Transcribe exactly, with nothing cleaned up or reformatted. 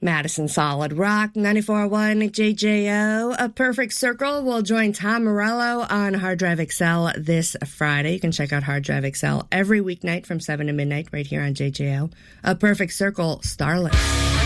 Madison Solid Rock, ninety-four point one J J O. A Perfect Circle will join Tom Morello on Hard Drive X L this Friday. You can check out Hard Drive X L every weeknight from seven to midnight right here on J J O. A Perfect Circle, Starless.